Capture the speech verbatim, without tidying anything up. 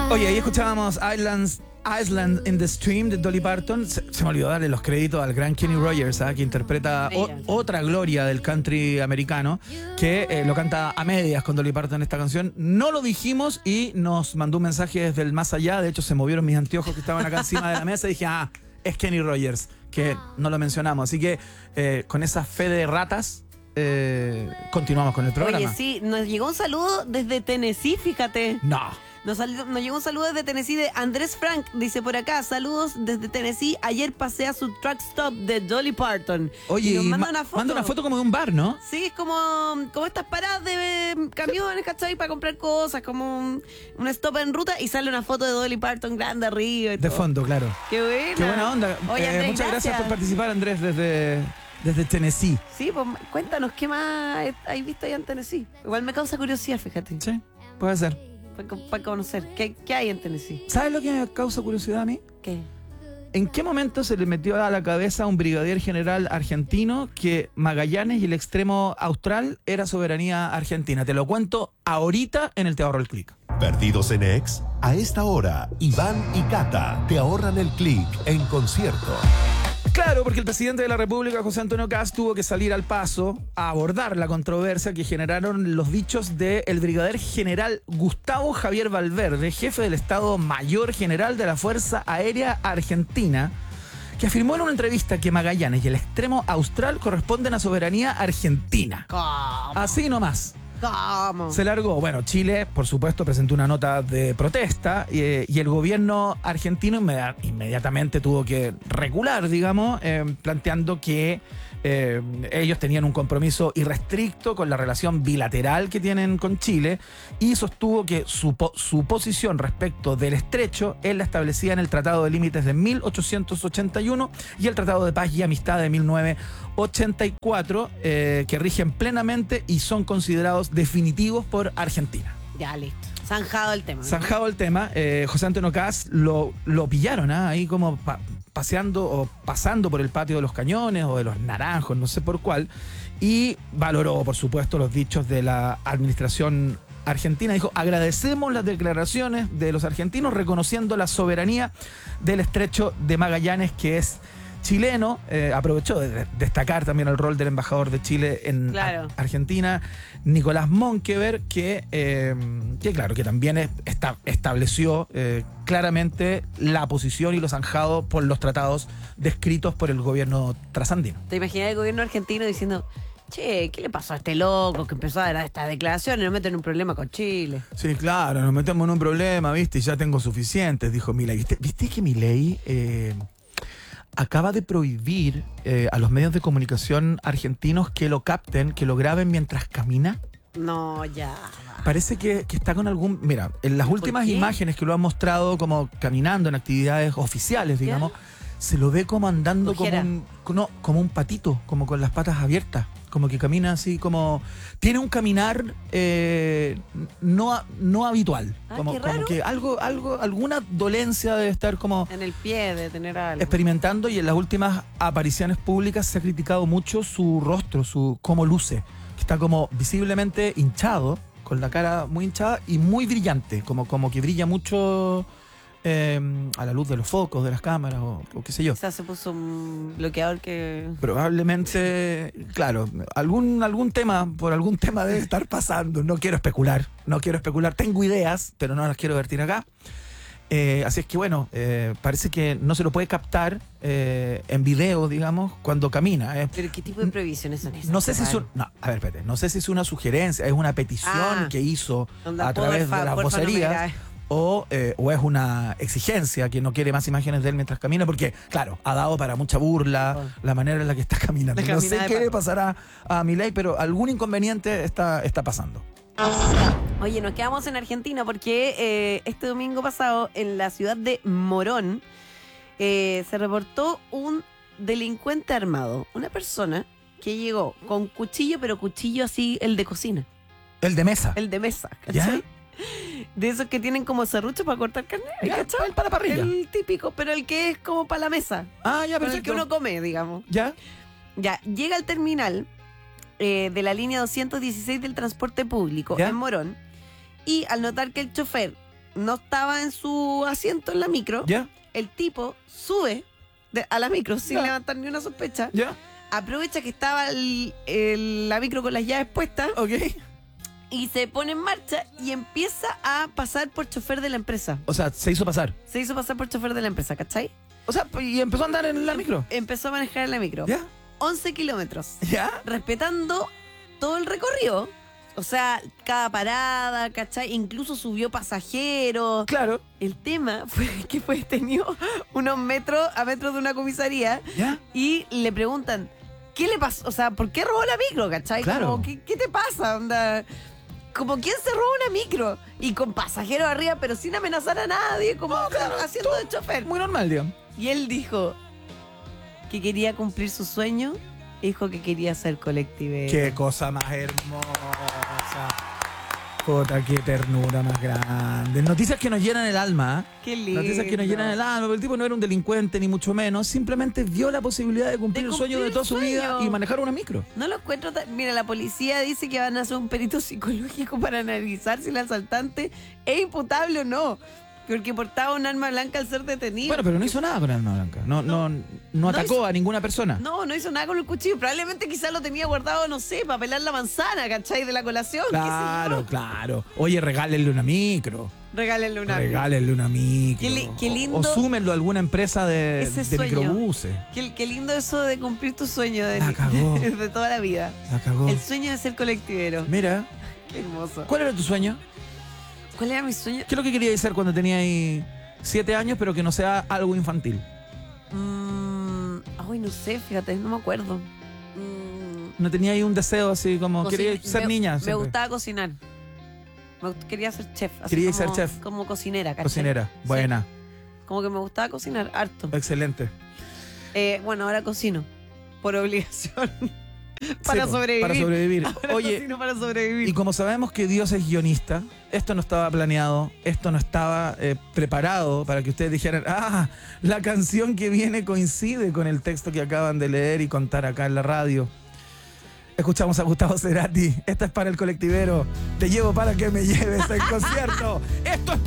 Oye, ahí escuchábamos Islands, Island in the Stream de Dolly Parton. Se, se me olvidó darle los créditos al gran Kenny Rogers, ¿eh? Que interpreta o, otra gloria del country americano, que eh, lo canta a medias con Dolly Parton esta canción. No lo dijimos y nos mandó un mensaje desde el más allá. De hecho, se movieron mis anteojos que estaban acá encima de la mesa y dije, ah, es Kenny Rogers, que no lo mencionamos. Así que eh, con esa fe de ratas, eh, continuamos con el programa. Oye, sí, nos llegó un saludo desde Tennessee, fíjate. No. Nos, salió, nos llegó un saludo desde Tennessee de Andrés Frank. Dice por acá, saludos desde Tennessee. Ayer pasé a su truck stop de Dolly Parton. Oye, y nos manda ma- una foto. manda una foto como de un bar, ¿no? Sí, es como, como estas paradas de camiones, ¿cachai? Para comprar cosas, como un, un stop en ruta y sale una foto de Dolly Parton grande arriba y De todo. fondo, claro. Qué buena. Qué buena onda. Oye, Eh, Andrés, muchas gracias. gracias por participar, Andrés, desde, desde Tennessee. Sí, pues cuéntanos, ¿qué más hay visto allá en Tennessee? Igual me causa curiosidad, fíjate. Sí, puede ser. Para conocer. ¿Qué, ¿Qué hay en Tennessee? ¿Sabes lo que me causa curiosidad a mí? ¿Qué? ¿En qué momento se le metió a la cabeza a un brigadier general argentino que Magallanes y el extremo austral era soberanía argentina? Te lo cuento ahorita en el Te Ahorro el Clic. Perdidos en Ex, a esta hora, Iván y Cata te ahorran el clic en concierto. Claro, porque el presidente de la República, José Antonio Kast, tuvo que salir al paso a abordar la controversia que generaron los dichos del brigadier general Gustavo Javier Valverde, jefe del Estado Mayor General de la Fuerza Aérea Argentina, que afirmó en una entrevista que Magallanes y el extremo austral corresponden a soberanía argentina. ¿Cómo? Así nomás. ¿Cómo? Se largó. Bueno, Chile, por supuesto, presentó una nota de protesta eh, y el gobierno argentino inmedi- inmediatamente tuvo que recular, digamos, eh, planteando que eh, ellos tenían un compromiso irrestricto con la relación bilateral que tienen con Chile y sostuvo que su, po- su posición respecto del estrecho él la establecía en el Tratado de Límites de mil ochocientos ochenta y uno y el Tratado de Paz y Amistad de mil novecientos ochenta y cuatro, eh, que rigen plenamente y son considerados definitivos por Argentina. Ya, listo. Zanjado el tema. ¿no? Zanjado el tema, eh, José Antonio Kast lo, lo pillaron ¿ah? ahí como pa- paseando o pasando por el patio de los Cañones o de los Naranjos, no sé por cuál, y valoró, por supuesto, los dichos de la administración argentina. Dijo, agradecemos las declaraciones de los argentinos reconociendo la soberanía del estrecho de Magallanes, que es chileno. Eh, aprovechó de destacar también el rol del embajador de Chile en Claro. Ar- Argentina, Nicolás Monkever, que, eh, que claro, que también es- esta- estableció eh, claramente la posición y lo zanjado por los tratados descritos por el gobierno trasandino. ¿Te imaginas el gobierno argentino diciendo, che, ¿qué le pasó a este loco que empezó a dar estas declaraciones y nos meten en un problema con Chile? Sí, claro, nos metemos en un problema, ¿viste? Y ya tengo suficientes, dijo Milei. ¿Viste, ¿Viste que Milei eh, acaba de prohibir eh, a los medios de comunicación argentinos que lo capten, que lo graben mientras camina? No, ya. Parece que, que está con algún... Mira, en las últimas qué? imágenes que lo han mostrado como caminando en actividades oficiales, digamos, se lo ve como andando como Cojera. un, no, como un patito, como con las patas abiertas, como que camina así como... Tiene un caminar eh, no, a- no habitual, Ah, como, qué como raro. que algo, algo, alguna dolencia debe estar como En el pie de tener algo. experimentando, y en las últimas apariciones públicas se ha criticado mucho su rostro, su cómo luce, que está como visiblemente hinchado, con la cara muy hinchada y muy brillante, como, como que brilla mucho eh, a la luz de los focos, de las cámaras o, o qué sé yo. Quizás se puso un bloqueador que... Probablemente, claro, algún, algún tema, por algún tema debe estar pasando. No quiero especular, no quiero especular. Tengo ideas, pero no las quiero vertir acá. Eh, así es que bueno, eh, parece que no se lo puede captar eh, en video, digamos, cuando camina. eh. ¿Pero qué tipo de prohibiciones son esas? No sé si es Raro. un, no, a ver, espérate, no sé si es una sugerencia, es una petición Ah. que hizo Onda, a través porfa, de las porfa, no me vocerías. grabes. O, eh, o es una exigencia que no quiere más imágenes de él mientras camina, porque, claro, ha dado para mucha burla Oh. la manera en la que está caminando. La No sé caminada de qué le Paco. pasará a Milei, pero algún inconveniente está, está pasando. Oye, nos quedamos en Argentina porque eh, este domingo pasado en la ciudad de Morón eh, se reportó un delincuente armado. Una persona que llegó con cuchillo, pero cuchillo así, el de cocina, El de mesa. el de mesa, ¿Ya? ¿cachai? De esos que tienen como serrucho para cortar carne, Ya, ¿cachai? el para la parrilla. El típico, pero el que es como para la mesa. Ah, ya, Pero el que perfecto. uno come, digamos. ¿Ya? Ya, llega al terminal eh, de la línea doscientos dieciséis del transporte público ¿Ya? en Morón y al notar que el chofer no estaba en su asiento en la micro. ¿Ya? El tipo sube de- a la micro sin Ya. levantar ni una sospecha. ¿Ya? Aprovecha que estaba el- el- la micro con las llaves puestas Ok. y se pone en marcha y empieza a pasar por chofer de la empresa. O sea, se hizo pasar. Se hizo pasar por chofer de la empresa, ¿cachai? O sea, y empezó a andar en la micro. Empezó a manejar en la micro. ¿Ya? once kilómetros. ¿Ya? Respetando todo el recorrido. O sea, cada parada, ¿cachai? Incluso subió pasajeros. Claro. El tema fue que fue detenido unos metros a metros de una comisaría ¿Ya? y le preguntan, ¿qué le pasó? O sea, ¿por qué robó la micro, cachai? Claro. Como, ¿qué, qué te pasa? Onda? Como, ¿quién se roba una micro? Y con pasajeros arriba, pero sin amenazar a nadie, como No, claro, haciendo todo de chofer. Muy normal, digamos. Y él dijo que quería cumplir su sueño, dijo que quería ser colectivero. Qué cosa más hermosa. Puta, qué ternura más grande. Noticias que nos llenan el alma. ¿eh? Qué lindo. Noticias que nos llenan el alma. Porque el tipo no era un delincuente, ni mucho menos. Simplemente vio la posibilidad de cumplir, De el sueño cumplir de toda el su vida sueño. y manejar una micro. No lo encuentro tan... Mira, la policía dice que van a hacer un perito psicológico para analizar si el asaltante es imputable o no. Porque portaba un arma blanca al ser detenido. Bueno, pero no hizo nada con el arma blanca. No, no, no, atacó hizo- a ninguna persona. No, no hizo nada con el cuchillo. Probablemente quizás lo tenía guardado, no sé, para pelar la manzana, ¿cachai? De la colación. qué sé yo. Claro, claro. Oye, regálenle una micro. Regálenle una. Regálenle una micro. Qué li- qué lindo. O, o súmenlo a alguna empresa de, Ese de sueño. microbuses. Qué, qué lindo eso de cumplir tu sueño de, La cagó. de toda la vida. La cagó. El sueño de ser colectivero. Mira, Qué hermoso. ¿cuál era tu sueño? ¿Cuál era mi sueño? ¿Qué es lo que querías ser cuando tenías ahí siete años, pero que no sea algo infantil? Mm, ay, no sé, fíjate, no me acuerdo. Mm, ¿No tenías ahí un deseo así como cocina- querías ser me, niña? Me siempre? gustaba cocinar. Me gust- quería ser chef. así Querías ser como- chef. Como cocinera, ¿cachai? Cocinera. Sí. Buena. Como que me gustaba cocinar harto. Excelente. Eh, bueno, ahora cocino. Por obligación. para, Sí, po, sobrevivir. Para sobrevivir. Ahora Oye, cocino para sobrevivir. y como sabemos que Dios es guionista, esto no estaba planeado, esto no estaba eh, preparado para que ustedes dijeran, ah, la canción que viene coincide con el texto que acaban de leer y contar acá en la radio. Escuchamos a Gustavo Cerati. Esta es para el colectivero. Te llevo para que me lleves al concierto. Esto es